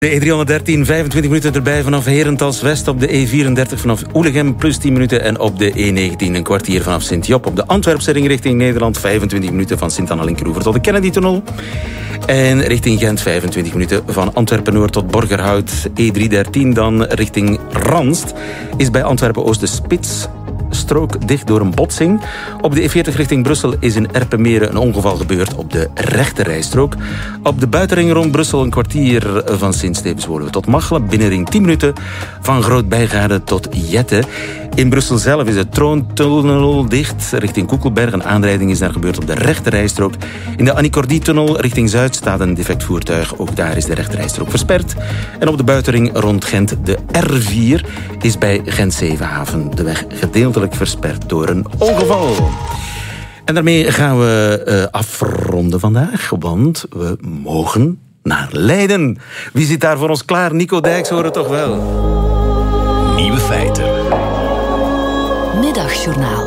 De E313, 25 minuten erbij vanaf Herentals West op de E34 vanaf Oelegem, plus 10 minuten. En op de E19 een kwartier vanaf Sint-Job op de Antwerpse ring richting Nederland. 25 minuten van Sint-Anna-Linkeroever tot de Kennedy-tunnel. En richting Gent 25 minuten van Antwerpen-Noord tot Borgerhout. E313 dan richting Ranst is bij Antwerpen-Oost de Spitsstrook dicht door een botsing. Op de E40 richting Brussel is in Erpenmeren een ongeval gebeurd op de rechterrijstrook. Op de buitenring rond Brussel een kwartier van Sint-Stevenswoluwe tot Machelen. Binnenring 10 minuten van Groot-Bijgaarde tot Jette. In Brussel zelf is de Troontunnel dicht richting Koekelberg. Een aanrijding is daar gebeurd op de rechterrijstrook. In de Annie Cordy-tunnel richting Zuid staat een defect voertuig. Ook daar is de rechterrijstrook versperd. En op de buitenring rond Gent de R4 is bij Gent-Zevenhaven de weg gedeeltelijk versperd door een ongeval. En daarmee gaan we afronden vandaag, want we mogen naar Leiden. Wie zit daar voor ons klaar? Nico Dijks horen toch wel. Nieuwe feiten. Middagjournaal.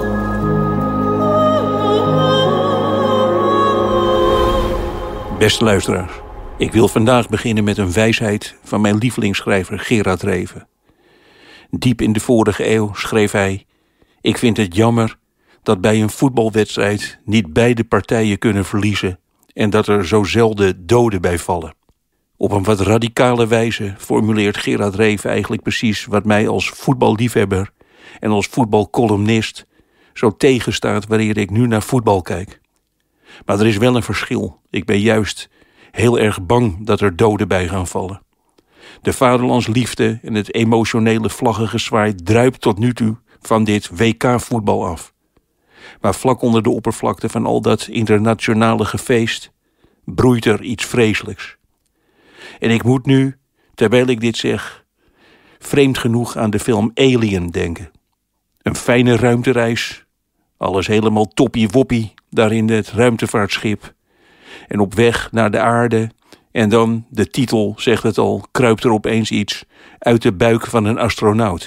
Beste luisteraars, ik wil vandaag beginnen met een wijsheid van mijn lievelingsschrijver Gerard Reven. Diep in de vorige eeuw schreef hij: ik vind het jammer dat bij een voetbalwedstrijd niet beide partijen kunnen verliezen en dat er zo zelden doden bij vallen. Op een wat radicale wijze formuleert Gerard Reven eigenlijk precies wat mij als voetballiefhebber en als voetbalcolumnist zo tegenstaat wanneer ik nu naar voetbal kijk. Maar er is wel een verschil. Ik ben juist heel erg bang dat er doden bij gaan vallen. De vaderlandsliefde en het emotionele vlaggengezwaai druipt tot nu toe van dit WK-voetbal af. Maar vlak onder de oppervlakte van al dat internationale gefeest broeit er iets vreselijks. En ik moet nu, terwijl ik dit zeg, vreemd genoeg aan de film Alien denken. Een fijne ruimtereis, alles helemaal toppie-woppie daar in het ruimtevaartschip. En op weg naar de aarde, en dan, de titel zegt het al, kruipt er opeens iets uit de buik van een astronaut.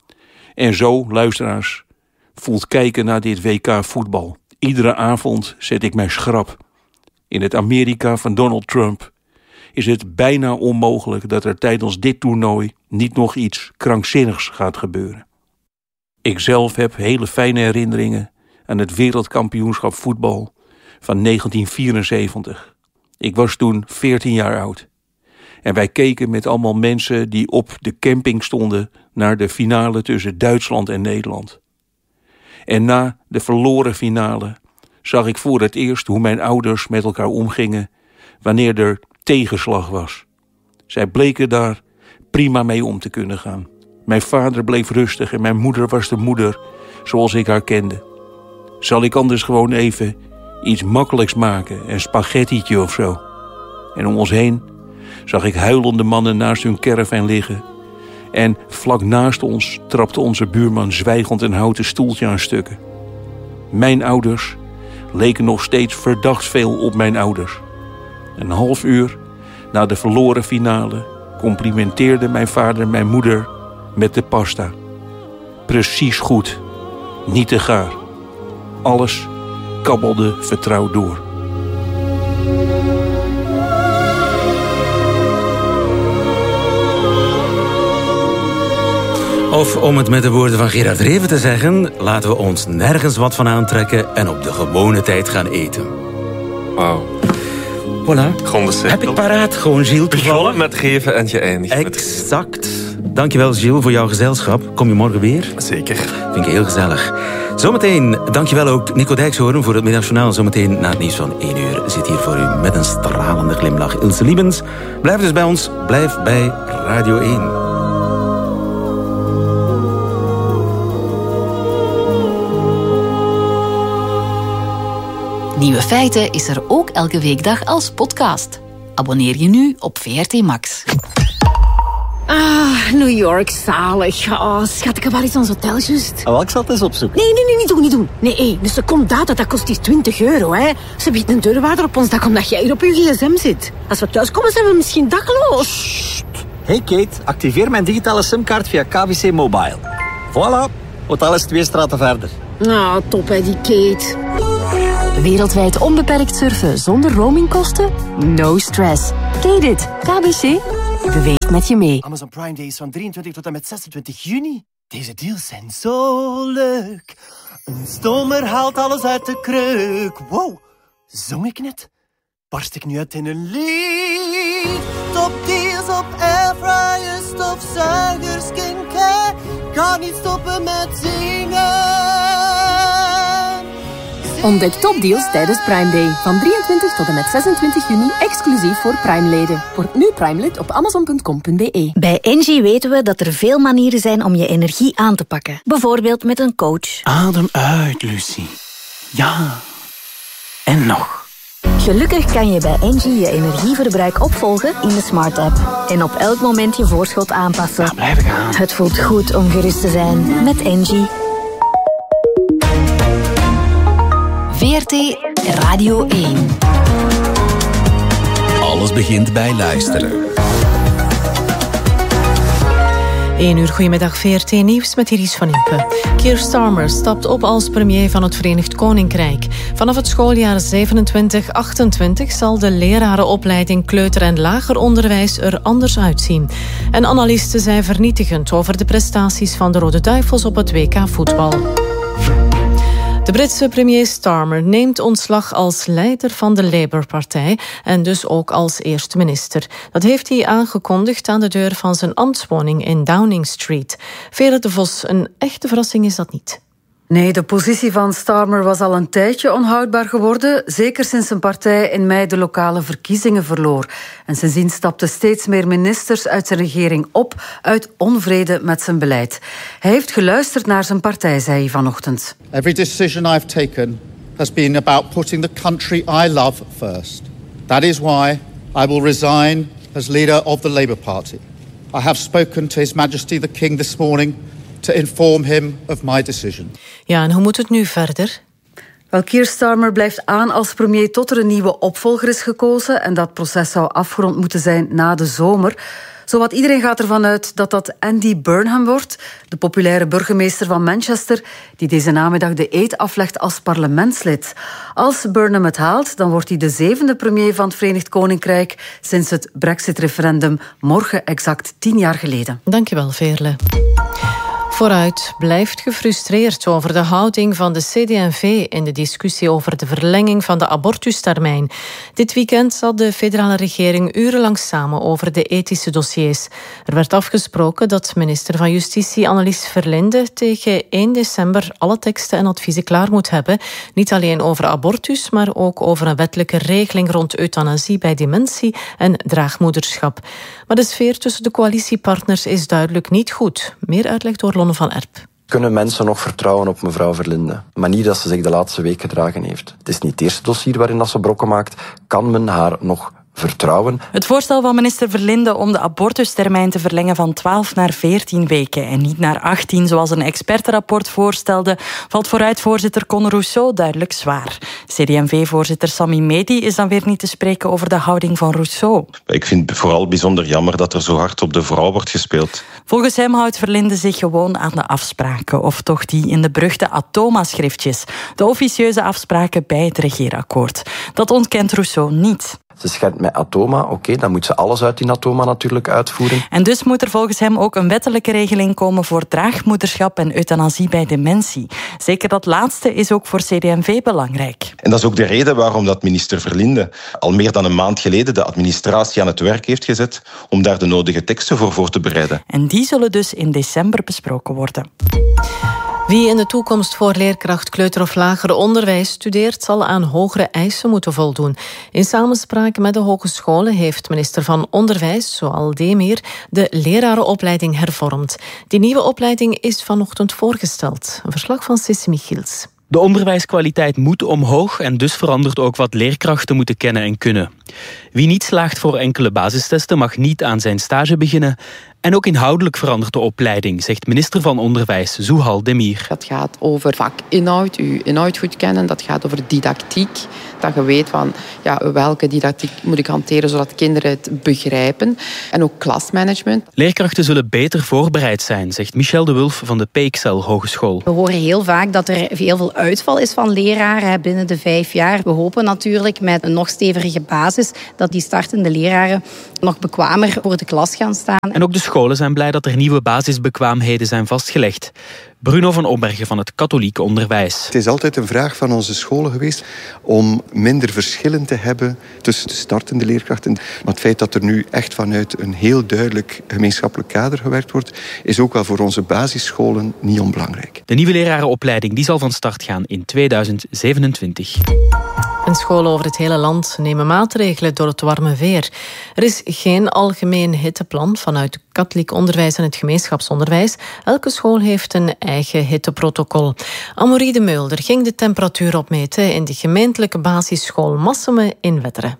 En zo, luisteraars, voelt kijken naar dit WK voetbal. Iedere avond zet ik mij schrap. In het Amerika van Donald Trump is het bijna onmogelijk dat er tijdens dit toernooi niet nog iets krankzinnigs gaat gebeuren. Ik zelf heb hele fijne herinneringen aan het wereldkampioenschap voetbal van 1974. Ik was toen 14 jaar oud. En wij keken met allemaal mensen die op de camping stonden naar de finale tussen Duitsland en Nederland. En na de verloren finale zag ik voor het eerst hoe mijn ouders met elkaar omgingen wanneer er tegenslag was. Zij bleken daar prima mee om te kunnen gaan. Mijn vader bleef rustig en mijn moeder was de moeder zoals ik haar kende. Zal ik anders gewoon even iets makkelijks maken, een spaghettietje of zo? En om ons heen zag ik huilende mannen naast hun caravan liggen. En vlak naast ons trapte onze buurman zwijgend een houten stoeltje aan stukken. Mijn ouders leken nog steeds verdacht veel op mijn ouders. Een half uur na de verloren finale complimenteerde mijn vader mijn moeder met de pasta. Precies goed, niet te gaar. Alles kabbelde vertrouwd door. Of om het met de woorden van Gerard Reven te zeggen, laten we ons nergens wat van aantrekken en op de gewone tijd gaan eten. Wauw. Voilà. Heb ik paraat, gewoon Gilles toevallig. Begonnen met geven en geëindigd met exact. Dankjewel Gilles voor jouw gezelschap. Kom je morgen weer? Zeker. Vind ik heel gezellig. Zometeen, dankjewel ook Nico Dijkshoorn voor het middagjournaal. Zometeen na het nieuws van 1 uur zit hier voor u met een stralende glimlach Ilse Liebens. Blijf dus bij ons, blijf bij Radio 1. Nieuwe feiten is er ook elke weekdag als podcast. Abonneer je nu op VRT Max. Ah, New York, zalig. Oh, schat, ik heb wel eens ons hotel juist. Oh, ik zal het eens opzoeken. Nee, niet doen. Nee, dus de comdata, dat kost eens €20, hè. Ze biedt een deurwaarder op ons dak omdat jij hier op je gsm zit. Als we thuiskomen, zijn we misschien dakloos. Hey Kate, activeer mijn digitale simkaart via KBC Mobile. Voilà, hotel is 2 straten verder. Nou, top hè, die Kate. Wereldwijd onbeperkt surfen zonder roamingkosten? No stress. Ken je dit? KBC? beweegt met je mee. Amazon Prime Day is van 23 tot en met 26 juni. Deze deals zijn zo leuk. Een stomer haalt alles uit de kreuk. Wow, zong ik net? Barst ik nu uit in een lied? Top deals op airfryers, stofzuigers, skincare. Kan niet stoppen met zingen. Ontdek topdeals tijdens Prime Day. Van 23 tot en met 26 juni, exclusief voor Prime-leden. Word nu Prime-lid op amazon.com.be. Bij Engie weten we dat er veel manieren zijn om je energie aan te pakken. Bijvoorbeeld met een coach. Adem uit, Lucie. Ja. En nog. Gelukkig kan je bij Engie je energieverbruik opvolgen in de Smart App. En op elk moment je voorschot aanpassen. Ja, blijf gaan. Het voelt goed om gerust te zijn met Engie. VRT Radio 1. Alles begint bij luisteren. 1 uur, goedemiddag, VRT Nieuws met Iris van Impe. Keir Starmer stapt op als premier van het Verenigd Koninkrijk. Vanaf het schooljaar 27-28 zal de lerarenopleiding kleuter- en lager onderwijs er anders uitzien. En analisten zijn vernietigend over de prestaties van de Rode Duivels op het WK voetbal. De Britse premier Starmer neemt ontslag als leider van de Labour-partij en dus ook als eerste minister. Dat heeft hij aangekondigd aan de deur van zijn ambtswoning in Downing Street. Vera de Vos, een echte verrassing is dat niet. Nee, de positie van Starmer was al een tijdje onhoudbaar geworden, zeker sinds zijn partij in mei de lokale verkiezingen verloor. En sindsdien stapten steeds meer ministers uit zijn regering op uit onvrede met zijn beleid. Hij heeft geluisterd naar zijn partij, zei hij vanochtend. Every decision I've taken has been about putting the country I love first. That is why I will resign as leader of the Labour Party. I have spoken to His Majesty the King this morning to inform him of my decision. Ja, en hoe moet het nu verder? Wel, Keir Starmer blijft aan als premier tot er een nieuwe opvolger is gekozen. En dat proces zou afgerond moeten zijn na de zomer. Zowat iedereen gaat ervan uit dat dat Andy Burnham wordt, de populaire burgemeester van Manchester, die deze namiddag de eed aflegt als parlementslid. Als Burnham het haalt, dan wordt hij de 7e premier van het Verenigd Koninkrijk sinds het Brexit-referendum morgen exact 10 jaar geleden. Dankjewel, Veerle. Vooruit blijft gefrustreerd over de houding van de CD&V in de discussie over de verlenging van de abortustermijn. Dit weekend zat de federale regering urenlang samen over de ethische dossiers. Er werd afgesproken dat minister van Justitie Annelies Verlinde tegen 1 december alle teksten en adviezen klaar moet hebben. Niet alleen over abortus, maar ook over een wettelijke regeling rond euthanasie bij dementie en draagmoederschap. Maar de sfeer tussen de coalitiepartners is duidelijk niet goed. Meer uitleg door Lonne van Erp. Kunnen mensen nog vertrouwen op mevrouw Verlinde? Maar niet dat ze zich de laatste week gedragen heeft. Het is niet het eerste dossier waarin dat ze brokken maakt. Kan men haar nog vertrouwen? Het voorstel van minister Verlinde om de abortustermijn te verlengen van 12 naar 14 weken en niet naar 18, zoals een expertenrapport voorstelde, valt vooruit voorzitter Conor Rousseau duidelijk zwaar. CD&V-voorzitter Sami Mehdi is dan weer niet te spreken over de houding van Rousseau. Ik vind het vooral bijzonder jammer dat er zo hard op de vrouw wordt gespeeld. Volgens hem houdt Verlinde zich gewoon aan de afspraken, of toch die in de beruchte Atoma-schriftjes, de officieuze afspraken bij het regeerakkoord. Dat ontkent Rousseau niet. Ze schendt met Atoma, oké, dan moet ze alles uit die Atoma natuurlijk uitvoeren. En dus moet er volgens hem ook een wettelijke regeling komen voor draagmoederschap en euthanasie bij dementie. Zeker dat laatste is ook voor CD&V belangrijk. En dat is ook de reden waarom dat minister Verlinde al meer dan een maand geleden de administratie aan het werk heeft gezet om daar de nodige teksten voor te bereiden. En die zullen dus in december besproken worden. Wie in de toekomst voor leerkracht kleuter of lager onderwijs studeert, zal aan hogere eisen moeten voldoen. In samenspraak met de hogescholen heeft minister van Onderwijs, Zoal Demir, de lerarenopleiding hervormd. Die nieuwe opleiding is vanochtend voorgesteld. Een verslag van Sissi Michiels. De onderwijskwaliteit moet omhoog en dus verandert ook wat leerkrachten moeten kennen en kunnen. Wie niet slaagt voor enkele basistesten mag niet aan zijn stage beginnen En ook inhoudelijk verandert de opleiding, zegt minister van Onderwijs Zuhal Demir. Dat gaat over vakinhoud, uw inhoud goed kennen. Dat gaat over didactiek. Dat je weet van welke didactiek moet ik hanteren zodat kinderen het begrijpen. En ook klasmanagement. Leerkrachten zullen beter voorbereid zijn, zegt Michel de Wulf van de PXL Hogeschool. We horen heel vaak dat er heel veel uitval is van leraren binnen de 5 jaar. We hopen natuurlijk met een nog stevige basis dat die startende leraren nog bekwamer voor de klas gaan staan. En ook de scholen zijn blij dat er nieuwe basisbekwaamheden zijn vastgelegd. Bruno van Ombergen van het katholieke onderwijs. Het is altijd een vraag van onze scholen geweest om minder verschillen te hebben tussen de startende leerkrachten. Maar het feit dat er nu echt vanuit een heel duidelijk gemeenschappelijk kader gewerkt wordt, is ook wel voor onze basisscholen niet onbelangrijk. De nieuwe lerarenopleiding die zal van start gaan in 2027. En scholen over het hele land nemen maatregelen door het warme weer. Er is geen algemeen hitteplan vanuit het katholiek onderwijs en het gemeenschapsonderwijs. Elke school heeft een eigen hitteprotocol. Amorie de Meulder ging de temperatuur opmeten in de gemeentelijke basisschool Masseme in Wetteren.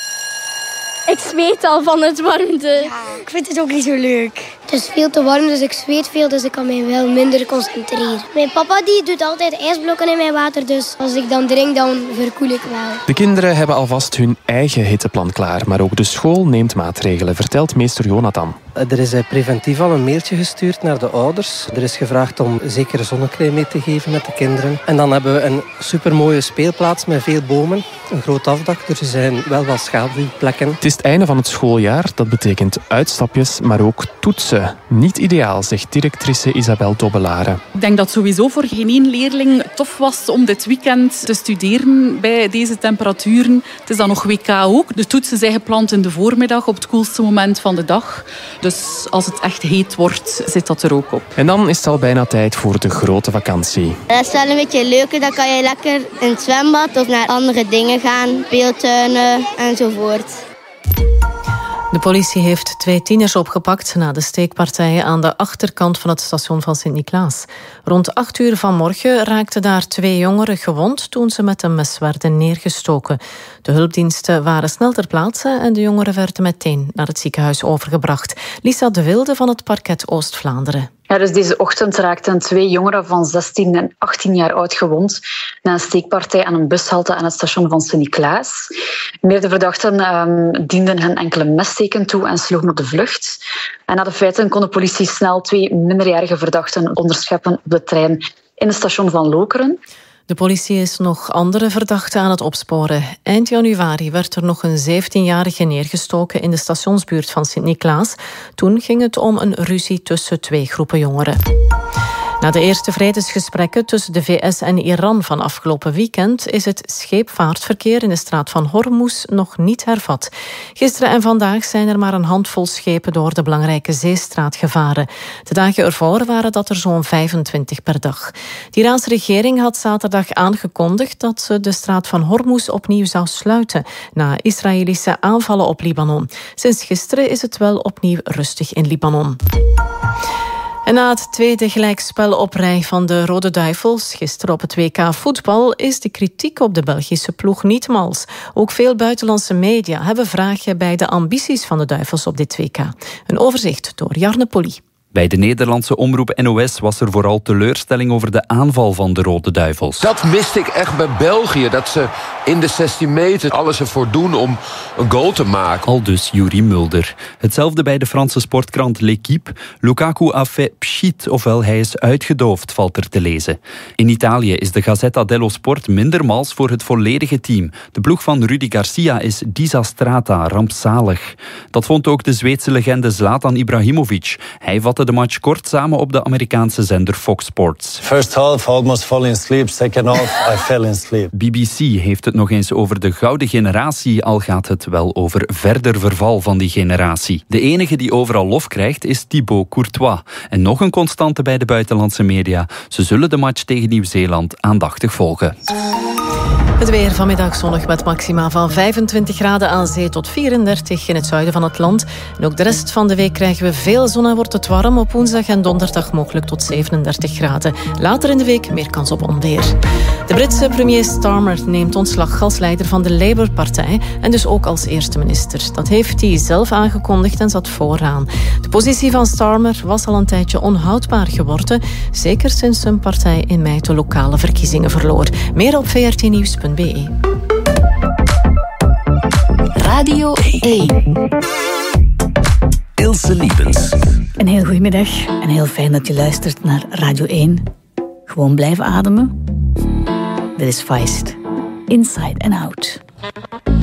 Ik zweet al van het warmte. Ja, ik vind het ook niet zo leuk. Het is veel te warm, dus ik zweet veel, dus ik kan mij wel minder concentreren. Mijn papa die doet altijd ijsblokken in mijn water, dus als ik dan drink, dan verkoel ik wel. De kinderen hebben alvast hun eigen hitteplan klaar, maar ook de school neemt maatregelen, vertelt meester Jonathan. Er is preventief al een mailtje gestuurd naar de ouders. Er is gevraagd om zeker zonnecrème mee te geven met de kinderen. En dan hebben we een supermooie speelplaats met veel bomen. Een groot afdak, er zijn wel wat schaduwplekken. Het is het einde van het schooljaar, dat betekent uitstapjes, maar ook toetsen. Niet ideaal, zegt directrice Isabel Dobbelare. Ik denk dat sowieso voor geen één leerling tof was om dit weekend te studeren bij deze temperaturen. Het is dan nog WK ook. De toetsen zijn gepland in de voormiddag op het koelste moment van de dag. Dus als het echt heet wordt, zit dat er ook op. En dan is het al bijna tijd voor de grote vakantie. Dat is wel een beetje leuker. Dan kan je lekker in het zwembad of naar andere dingen gaan. Speeltuinen enzovoort. De politie heeft 2 tieners opgepakt na de steekpartijen aan de achterkant van het station van Sint-Niklaas. Rond 8 uur vanmorgen raakten daar 2 jongeren gewond toen ze met een mes werden neergestoken. De hulpdiensten waren snel ter plaatse en de jongeren werden meteen naar het ziekenhuis overgebracht. Lisa de Wilde van het parket Oost-Vlaanderen. Ja, dus deze ochtend raakten 2 jongeren van 16 en 18 jaar oud gewond na een steekpartij aan een bushalte aan het station van Sint-Niklaas. Meerdere verdachten dienden hen enkele messteken toe en sloegen op de vlucht. En na de feiten kon de politie snel 2 minderjarige verdachten onderscheppen op de trein in het station van Lokeren. De politie is nog andere verdachten aan het opsporen. Eind januari werd er nog een 17-jarige neergestoken in de stationsbuurt van Sint-Niklaas. Toen ging het om een ruzie tussen 2 groepen jongeren. Na de eerste vredesgesprekken tussen de VS en Iran van afgelopen weekend is het scheepvaartverkeer in de straat van Hormuz nog niet hervat. Gisteren en vandaag zijn er maar een handvol schepen door de belangrijke zeestraat gevaren. De dagen ervoor waren dat er zo'n 25 per dag. De Iraanse regering had zaterdag aangekondigd dat ze de straat van Hormuz opnieuw zou sluiten na Israëlische aanvallen op Libanon. Sinds gisteren is het wel opnieuw rustig in Libanon. En na het tweede gelijkspel op rij van de Rode Duivels, gisteren op het WK voetbal, is de kritiek op de Belgische ploeg niet mals. Ook veel buitenlandse media hebben vragen bij de ambities van de Duivels op dit WK. Een overzicht door Jarne Polly. Bij de Nederlandse omroep NOS was er vooral teleurstelling over de aanval van de Rode Duivels. Dat miste ik echt bij België. Dat ze in de 16 meter alles ervoor doen om een goal te maken. Aldus Yuri Mulder. Hetzelfde bij de Franse sportkrant L'Équipe. Lukaku a fait pchit, ofwel hij is uitgedoofd, valt er te lezen. In Italië is de Gazzetta dello Sport minder mals voor het volledige team. De ploeg van Rudi Garcia is disastrata, rampzalig. Dat vond ook de Zweedse legende Zlatan Ibrahimovic. Hij vatte de match kort samen op de Amerikaanse zender Fox Sports. First half, almost fall in sleep. Second half, I fell in sleep. BBC heeft het nog eens over de gouden generatie, al gaat het wel over verder verval van die generatie. De enige die overal lof krijgt is Thibaut Courtois. En nog een constante bij de buitenlandse media. Ze zullen de match tegen Nieuw-Zeeland aandachtig volgen. Het weer vanmiddag zonnig met maxima van 25 graden aan zee tot 34 in het zuiden van het land. En ook de rest van de week krijgen we veel zon en wordt het warm. Op woensdag en donderdag mogelijk tot 37 graden. Later in de week meer kans op onweer. De Britse premier Starmer neemt ontslag als leider van de Labour-partij en dus ook als eerste minister. Dat heeft hij zelf aangekondigd en zat vooraan. De positie van Starmer was al een tijdje onhoudbaar geworden, zeker sinds zijn partij in mei de lokale verkiezingen verloor. Meer op vrtnieuws.be. Radio 1. Ilse Liepens. Een heel goedemiddag en heel fijn dat je luistert naar Radio 1. Gewoon blijven ademen. Dit is Feist. Inside and Out.